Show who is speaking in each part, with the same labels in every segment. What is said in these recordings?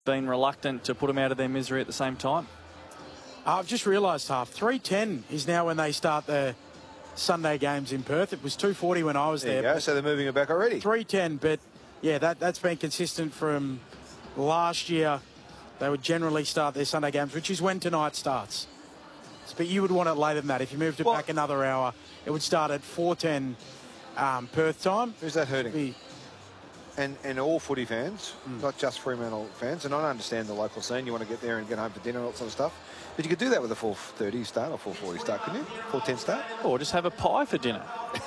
Speaker 1: been reluctant to put them out of their misery at the same time?
Speaker 2: I've just realised, 3:10 is now when they start the Sunday games in Perth. It was 2:40 when I was there.
Speaker 3: There you go, so they're moving it back already.
Speaker 2: 3:10, but yeah, that's been consistent from last year. They would generally start their Sunday games, which is when tonight starts. But you would want it later than that. If you moved it back another hour, it would start at 4:10 Perth time.
Speaker 3: Who's that hurting? And all footy fans, not just Fremantle fans, and I understand the local scene. You want to get there and get home for dinner and all that sort of stuff. But you could do that with a 4:30 start or 4:40 start, couldn't you? 4:10 start?
Speaker 1: Or just have a pie for dinner.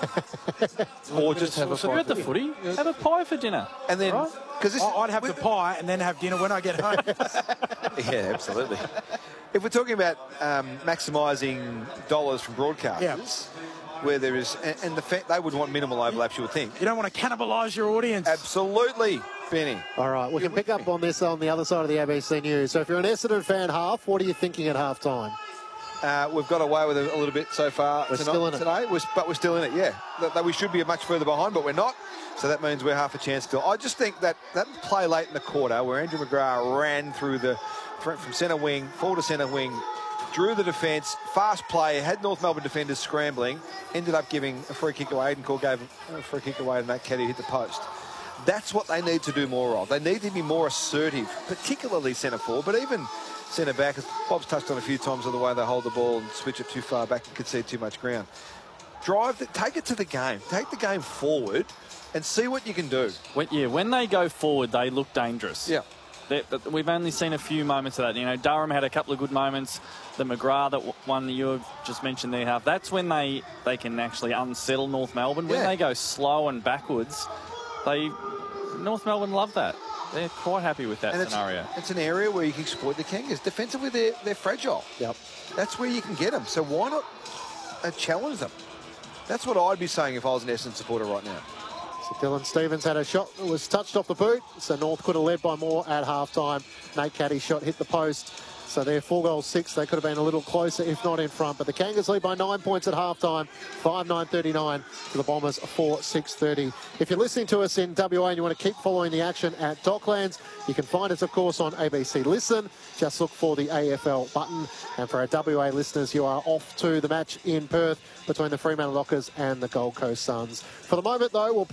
Speaker 3: Or just have a pie.
Speaker 1: You're at the footy, have a pie for dinner.
Speaker 3: And then,
Speaker 2: because I'd have the pie and then have dinner when I get home.
Speaker 3: Yeah, absolutely. If we're talking about maximising dollars from broadcasters, where there is, and the fact they would want minimal overlaps, you would think.
Speaker 2: You don't want to cannibalise your audience.
Speaker 3: Absolutely, Benny.
Speaker 4: All right, we can pick up on this on the other side of the ABC News. So if you're an Essendon fan, what are you thinking at half time?
Speaker 3: We've got away with it a little bit so far
Speaker 4: We're still in it.
Speaker 3: today, but we're still in it, yeah. We should be much further behind, but we're not. So that means we're half a chance still. I just think that play late in the quarter where Andrew McGrath ran through from centre wing, forward to centre wing, drew the defence, fast play, had North Melbourne defenders scrambling, ended up giving a free kick away. Aidan Cole gave a free kick away to Matt Caddy, hit the post. That's what they need to do more of. They need to be more assertive, particularly centre forward, but even centre back, as Bob's touched on a few times, of the way they hold the ball and switch it too far back and concede too much ground. Take it to the game. Take the game forward and see what you can do.
Speaker 1: When they go forward, they look dangerous.
Speaker 3: Yeah.
Speaker 1: We've only seen a few moments of that. You know, Durham had a couple of good moments. The McGrath, one that you have just mentioned there, half. That's when they can actually unsettle North Melbourne. When they go slow and backwards, North Melbourne love that. They're quite happy with that scenario.
Speaker 3: It's an area where you can exploit the Kangas. Defensively, they're fragile.
Speaker 4: Yep.
Speaker 3: That's where you can get them. So why not challenge them? That's what I'd be saying if I was an Essendon supporter right now.
Speaker 4: So Dylan Stevens had a shot that was touched off the boot. So North could have led by more at half-time. Nate Caddy's shot hit the post. So they're 4-6. They could have been a little closer, if not in front. But the Kangas lead by 9 points at half-time. 5-9-39 to the Bombers, 4-6-30. If you're listening to us in WA and you want to keep following the action at Docklands, you can find us, of course, on ABC Listen. Just look for the AFL button. And for our WA listeners, you are off to the match in Perth between the Fremantle Dockers and the Gold Coast Suns. For the moment, though, we'll